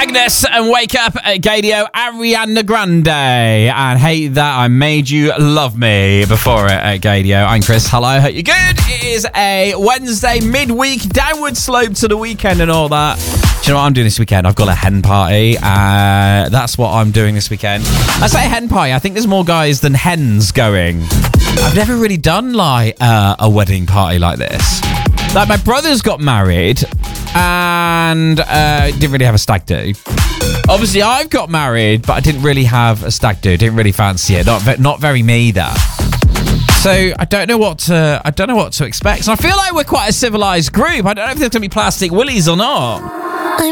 Agnes and Wake Up at Gadio, Ariana Grande, and Hate That I Made You Love Me before it at Gadio. I'm Chris. Hello, hope you're good. It is a Wednesday midweek, downward slope to the weekend and all that. Do you know what I'm doing this weekend? I've got a hen party. That's what I'm doing this weekend. I say hen party, I think there's more guys than hens going. I've never really done like a wedding party like this. Like my brother's got married and didn't really have a stag do. Obviously, I've got married, but I didn't really have a stag do. Didn't really fancy it. Not very me that. So I don't know what to expect. So I feel like we're quite a civilized group. I don't know if there's gonna be plastic willies or not.